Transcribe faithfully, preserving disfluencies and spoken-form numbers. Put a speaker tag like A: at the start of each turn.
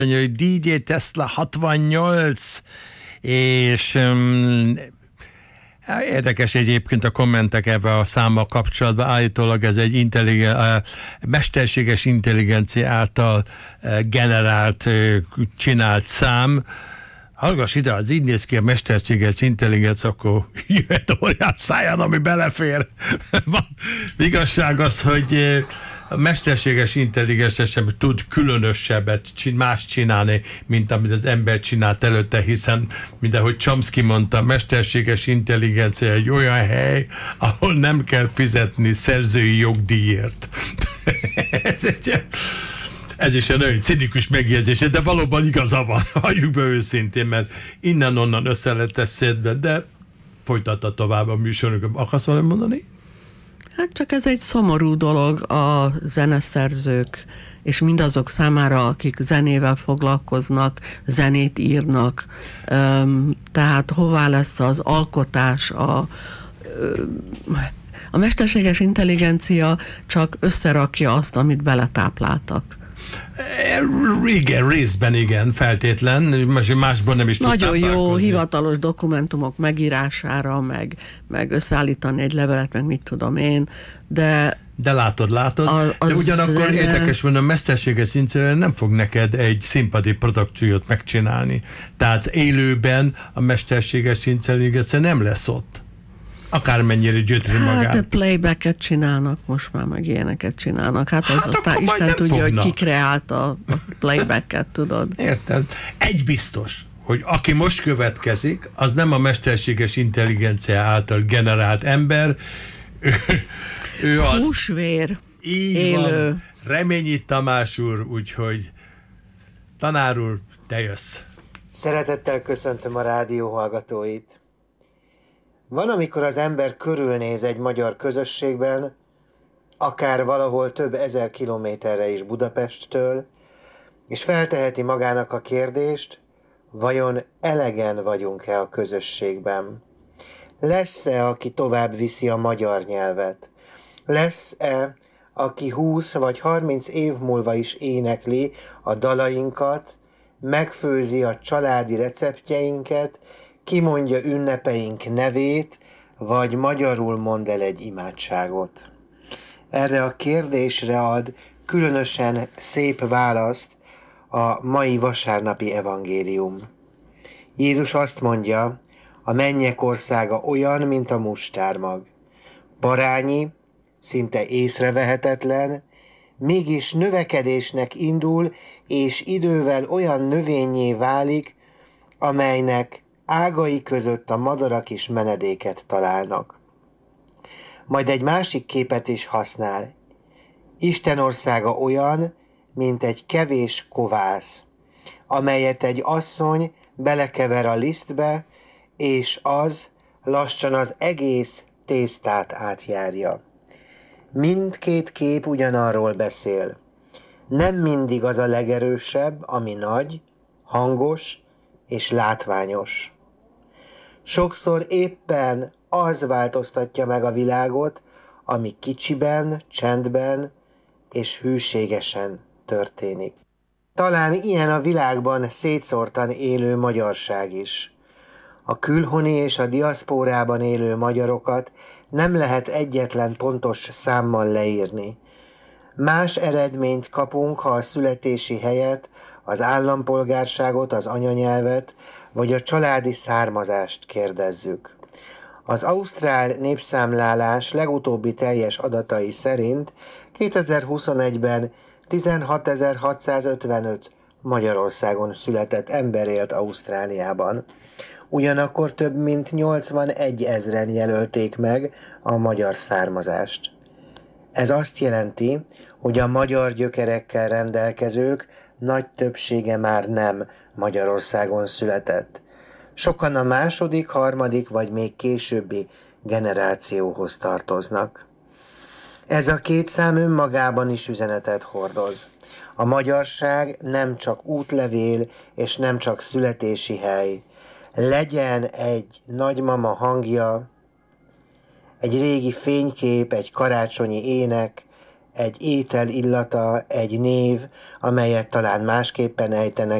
A: hogy dé jé Tesla hatvannyolc, és um, érdekes egyébként a kommentek ebben a számmal kapcsolatban. Állítólag ez egy intelligen, uh, mesterséges intelligencia által uh, generált, uh, csinált szám. Hallgass ide, az így néz ki a mesterséges intelligencia, akkor jöhet olyan száján, ami belefér. Igazság az, hogy uh, a mesterséges intelligencia sem tud különösebbet, más csinálni, mint amit az ember csinált előtte, hiszen, mint ahogy Chomsky mondta, a mesterséges intelligencia egy olyan hely, ahol nem kell fizetni szerzői jogdíjért. ez, egy, ez is egy nagyon cinikus megjegyzés, de valóban igaza van, halljuk be őszintén, mert innen-onnan össze lett szétbe, de folytatta tovább a műsorunk. Akarsz valami mondani?
B: Hát csak ez egy szomorú dolog a zeneszerzők, és mindazok számára, akik zenével foglalkoznak, zenét írnak. Tehát hová lesz az alkotás, a, a mesterséges intelligencia csak összerakja azt, amit beletápláltak.
A: Igen, részben igen, feltétlen, másban nem is tudtam.
B: Nagyon jó hivatalos dokumentumok megírására, meg, meg összeállítani egy levelet, meg mit tudom én, de...
A: De látod, látod, a, de ugyanakkor zene... érdekes van, a mesterséges intelligencia nem fog neked egy színpadi produkciót megcsinálni. Tehát élőben a mesterséges intelligencia nem lesz ott. Akármennyire gyötri magát.
B: Hát de playbacket csinálnak most már, meg ilyeneket csinálnak. Hát, hát az aztán Isten tudja, fognak. Hogy ki kreálta a playbacket, tudod.
A: Érted? Egy biztos, hogy aki most következik, az nem a mesterséges intelligencia által generált ember, ő, ő az...
B: Húsvér.
A: Így
B: élő.
A: Van. Reményi Tamás úr, úgyhogy tanár úr, te jössz.
C: Szeretettel köszöntöm a rádió hallgatóit. Van, amikor az ember körülnéz egy magyar közösségben, akár valahol több ezer kilométerre is Budapesttől, és felteheti magának a kérdést, vajon elegen vagyunk-e a közösségben? Lesz-e, aki tovább viszi a magyar nyelvet? Lesz-e, aki húsz vagy harminc év múlva is énekli a dalainkat, megfőzi a családi receptjeinket, kimondja ünnepeink nevét, vagy magyarul mond el egy imádságot? Erre a kérdésre ad különösen szép választ a mai vasárnapi evangélium. Jézus azt mondja, a mennyek országa olyan, mint a mustármag. Parányi, szinte észrevehetetlen, mégis növekedésnek indul, és idővel olyan növényé válik, amelynek ágai között a madarak is menedéket találnak. Majd egy másik képet is használ. Isten országa olyan, mint egy kevés kovász, amelyet egy asszony belekever a lisztbe, és az lassan az egész tésztát átjárja. Mindkét kép ugyanarról beszél. Nem mindig az a legerősebb, ami nagy, hangos és látványos. Sokszor éppen az változtatja meg a világot, ami kicsiben, csendben és hűségesen történik. Talán ilyen a világban szétszórtan élő magyarság is. A külhoni és a diaszpórában élő magyarokat nem lehet egyetlen pontos számmal leírni. Más eredményt kapunk, ha a születési helyet, az állampolgárságot, az anyanyelvet, vagy a családi származást kérdezzük. Az ausztrál népszámlálás legutóbbi teljes adatai szerint kétezer-huszonegyben tizenhatezer-hatszázötvenöt Magyarországon született ember élt Ausztráliában. Ugyanakkor több mint nyolcvanegy ezren jelölték meg a magyar származást. Ez azt jelenti, hogy a magyar gyökerekkel rendelkezők nagy többsége már nem Magyarországon született. Sokan a második, harmadik vagy még későbbi generációhoz tartoznak. Ez a két szám önmagában is üzenetet hordoz. A magyarság nem csak útlevél és nem csak születési hely. Legyen egy nagymama hangja, egy régi fénykép, egy karácsonyi ének, egy étel illata, egy név, amelyet talán másképpen ejtenek,